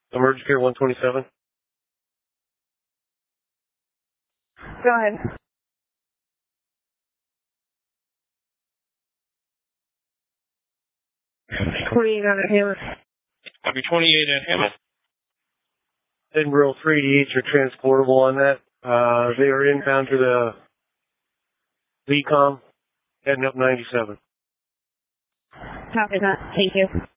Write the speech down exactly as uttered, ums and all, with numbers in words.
Emergency Care one twenty-seven. Go ahead. twenty-eight on at Hammond. Copy twenty-eight at Hammond. Edinburgh three eighty-eight are transportable on that. Uh, they are inbound to the V COM, heading up ninety-seven. Copy that. Thank you.